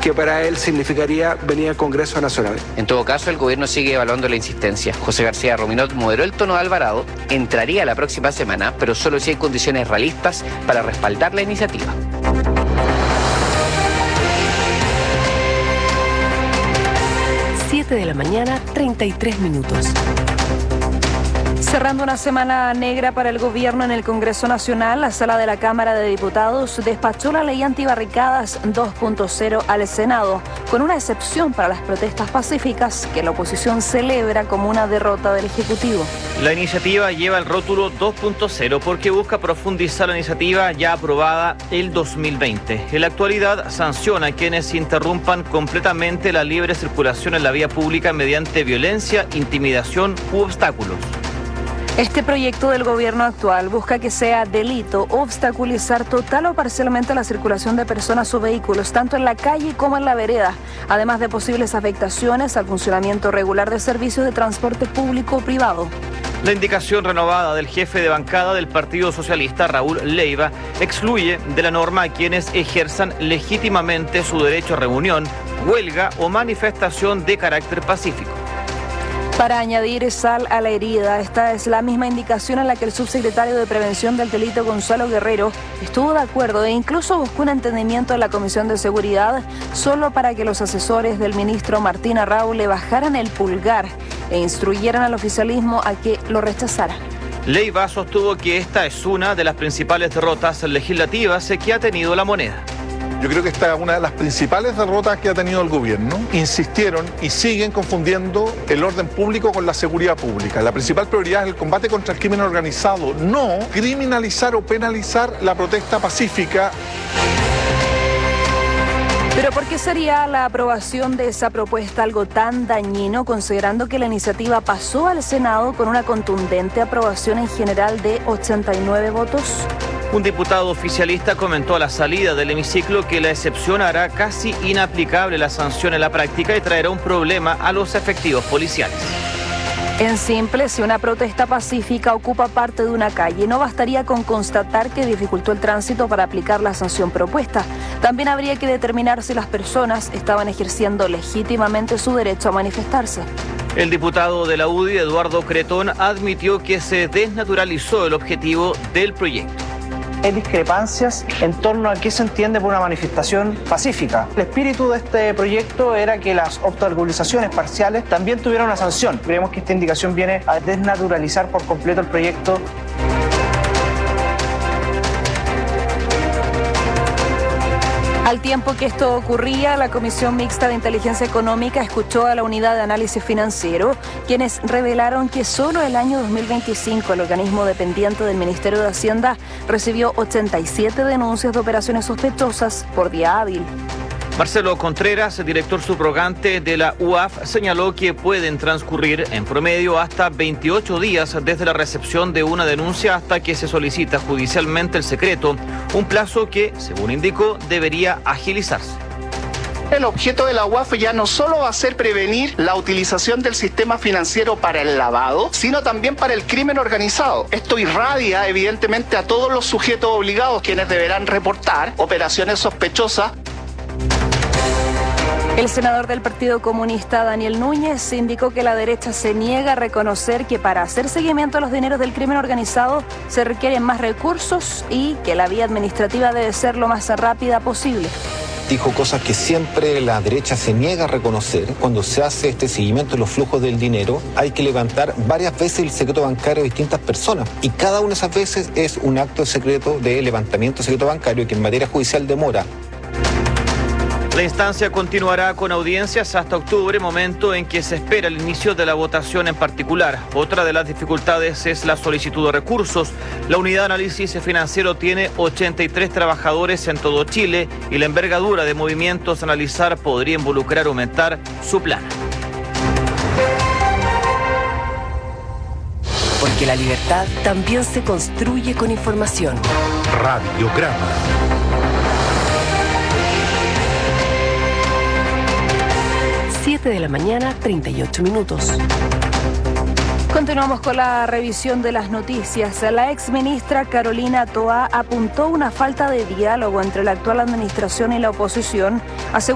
que para él significaría venir al Congreso Nacional. En todo caso, el gobierno sigue evaluando la insistencia. José García Ruminot moderó el tono de Alvarado, entraría la próxima semana, pero solo si hay condiciones realistas para respaldar la iniciativa. De la mañana, 33 minutos. Cerrando una semana negra para el gobierno en el Congreso Nacional, la Sala de la Cámara de Diputados despachó la ley antibarricadas 2.0 al Senado, con una excepción para las protestas pacíficas que la oposición celebra como una derrota del Ejecutivo. La iniciativa lleva el rótulo 2.0 porque busca profundizar la iniciativa ya aprobada el 2020. En la actualidad sanciona a quienes interrumpan completamente la libre circulación en la vía pública mediante violencia, intimidación u obstáculos. Este proyecto del gobierno actual busca que sea delito obstaculizar total o parcialmente la circulación de personas o vehículos, tanto en la calle como en la vereda, además de posibles afectaciones al funcionamiento regular de servicios de transporte público o privado. La indicación renovada del jefe de bancada del Partido Socialista, Raúl Leiva, excluye de la norma a quienes ejerzan legítimamente su derecho a reunión, huelga o manifestación de carácter pacífico. Para añadir sal a la herida, esta es la misma indicación en la que el subsecretario de Prevención del Delito, Gonzalo Guerrero, estuvo de acuerdo e incluso buscó un entendimiento en la Comisión de Seguridad solo para que los asesores del ministro Martín Arrau le bajaran el pulgar e instruyeran al oficialismo a que lo rechazara. Leiva sostuvo que esta es una de las principales derrotas legislativas que ha tenido la moneda. Yo creo que esta es una de las principales derrotas que ha tenido el gobierno. Insistieron y siguen confundiendo el orden público con la seguridad pública. La principal prioridad es el combate contra el crimen organizado, no criminalizar o penalizar la protesta pacífica. Pero ¿por qué sería la aprobación de esa propuesta algo tan dañino, considerando que la iniciativa pasó al Senado con una contundente aprobación en general de 89 votos? Un diputado oficialista comentó a la salida del hemiciclo que la excepción hará casi inaplicable la sanción en la práctica y traerá un problema a los efectivos policiales. En simple, si una protesta pacífica ocupa parte de una calle, no bastaría con constatar que dificultó el tránsito para aplicar la sanción propuesta. También habría que determinar si las personas estaban ejerciendo legítimamente su derecho a manifestarse. El diputado de la UDI, Eduardo Cretón, admitió que se desnaturalizó el objetivo del proyecto. Hay discrepancias en torno a qué se entiende por una manifestación pacífica. El espíritu de este proyecto era que las obstaculizaciones parciales también tuvieran una sanción. Creemos que esta indicación viene a desnaturalizar por completo el proyecto. Al tiempo que esto ocurría, la Comisión Mixta de Inteligencia Económica escuchó a la Unidad de Análisis Financiero, quienes revelaron que solo el año 2025 el organismo dependiente del Ministerio de Hacienda recibió 87 denuncias de operaciones sospechosas por día hábil. Marcelo Contreras, director subrogante de la UAF, señaló que pueden transcurrir en promedio hasta 28 días desde la recepción de una denuncia hasta que se solicita judicialmente el secreto, un plazo que, según indicó, debería agilizarse. El objeto de la UAF ya no solo va a ser prevenir la utilización del sistema financiero para el lavado, sino también para el crimen organizado. Esto irradia evidentemente a todos los sujetos obligados, quienes deberán reportar operaciones sospechosas. El senador del Partido Comunista, Daniel Núñez, indicó que la derecha se niega a reconocer que para hacer seguimiento a los dineros del crimen organizado se requieren más recursos y que la vía administrativa debe ser lo más rápida posible. Dijo cosas que siempre la derecha se niega a reconocer. Cuando se hace este seguimiento de los flujos del dinero, hay que levantar varias veces el secreto bancario de distintas personas. Y cada una de esas veces es un acto de secreto de levantamiento de secreto bancario que en materia judicial demora. La instancia continuará con audiencias hasta octubre, momento en que se espera el inicio de la votación en particular. Otra de las dificultades es la solicitud de recursos. La unidad de análisis financiero tiene 83 trabajadores en todo Chile y la envergadura de movimientos a analizar podría involucrar aumentar su plan. Porque la libertad también se construye con información. Radiograma. De la mañana, 38 minutos. Continuamos con la revisión de las noticias. La exministra Carolina Toá apuntó una falta de diálogo entre la actual administración y la oposición,